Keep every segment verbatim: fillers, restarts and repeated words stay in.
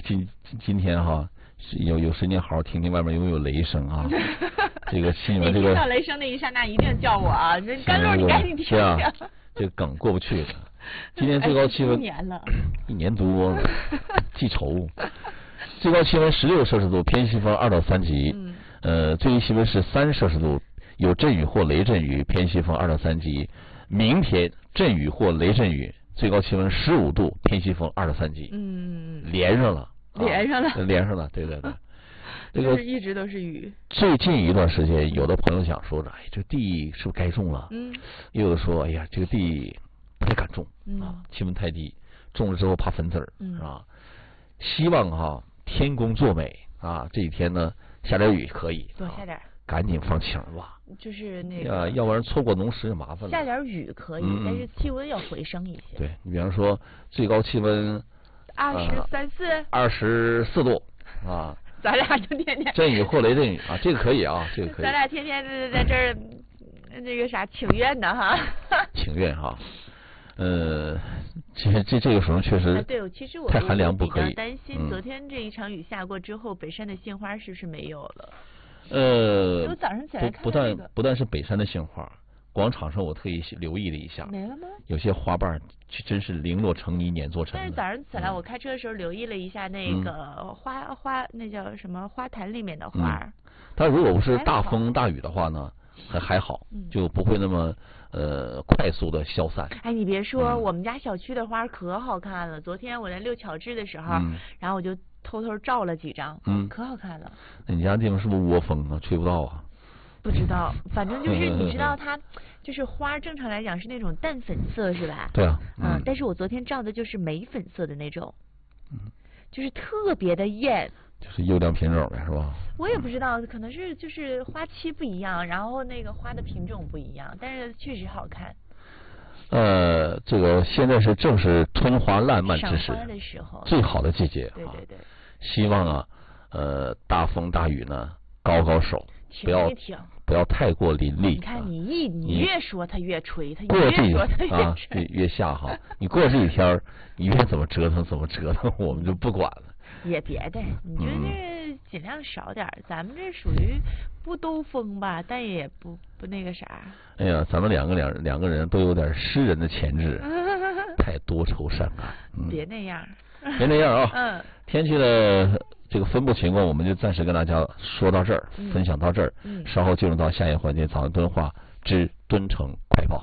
今今天哈，是有有时间好好听听外面有没有雷声啊。这个新闻这个听到雷声那一刹那一定叫我啊！这甘露你赶紧听听。 啊，这个梗过不去了。今天最高气温、 哎、一年了， 一年多了，记仇。最高气温十六摄氏度，偏西风二到三级。嗯。呃，最低气温是三摄氏度，有阵雨或雷阵雨，偏西风二到三级。明天阵雨或雷阵雨，最高气温十五度，偏西风二到三级。嗯。连上了。 连上了。 啊、连上了，对对对。 这个一直都是雨。 最近一段时间，有的朋友想说着，哎，这地是不是该种了？嗯。也有的说，哎呀，这个地不太敢种、嗯、啊，气温太低，种了之后怕粉籽儿，嗯、是吧？希望哈天公作美啊，这几天呢下点雨可以， 多下点、啊， 赶紧放晴吧。 就是那个， 要不然错过农时就麻烦了。 下点雨可以，嗯、但是气温要回升一些。 对你比方说最高气温二十三四， 二十四度啊。 咱俩就天天阵雨或雷阵雨啊，这个可以啊，这个可以。 咱俩天天在这儿那个啥请愿呢哈。 请愿哈，呃，其实这这个时候确实、 啊、对，其实我太寒凉不可以。 比较担心、嗯、昨天这一场雨下过之后，北山的杏花是不是没有了？ 呃， 我早上起来看、 那个、不不但不但是北山的杏花。广场上我特意留意了一下， 没了吗？ 有些花瓣真是零落成泥碾做成的。 但是早上起来我开车的时候留意了一下那个花、嗯、花那叫什么花坛里面的花。 嗯、它如果不是大风大雨的话呢，还还好， 嗯、 就不会那么呃快速的消散。 哎，你别说、嗯，我们家小区的花可好看了。昨天我在遛巧枝的时候、嗯，然后我就偷偷照了几张，嗯，可好看了。 那你家地方是不是窝风啊？吹不到啊？ 不知道，反正就是你知道它，就是花正常来讲是那种淡粉色是吧？ 对啊。嗯。 嗯但是我昨天照的就是玫粉色的那种，嗯，就是特别的艳。 就是优良品种呗，是吧？ 我也不知道，可能是就是花期不一样，然后那个花的品种不一样，但是确实好看。 呃，这个现在是正是春花烂漫之时， 赏花的时候， 最好的季节。 对对对。 希望啊，呃，大风大雨呢，高高手。不要不要太过淋漓。 你看你一你越说它越吹，它越说它越啊越越下哈。你过这几天你越怎么折腾怎么折腾，我们就不管了。 也别的，你就这尽量少点、嗯。咱们这属于不兜风吧，但也不不那个啥。 哎呀，咱们两个两两个人都有点诗人的潜质，太多愁善感。 嗯、别那样。 别那样啊。 嗯。 天气的这个分布情况，我们就暂时跟大家说到这儿，嗯、分享到这儿。嗯。稍后进入到下一环节，早安敦化之敦城快报。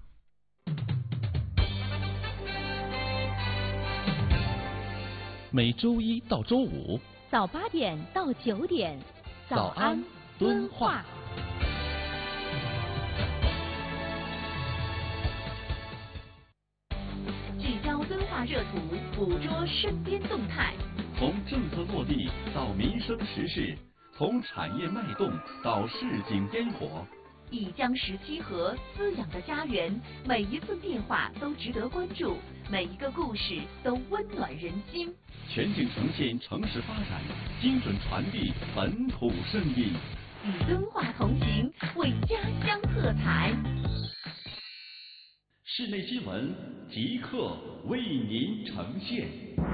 每周一到周五早八点到九点，早安敦化。 聚焦敦化热图，捕捉身边动态。 从政策落地到民生时事，从产业脉动到市井烟火。 一江十七河，滋养的家园，每一次变化都值得关注，每一个故事都温暖人心。 全景呈现城市发展，精准传递本土声音。 与敦化同行，为家乡喝彩。 室内新闻即刻为您呈现。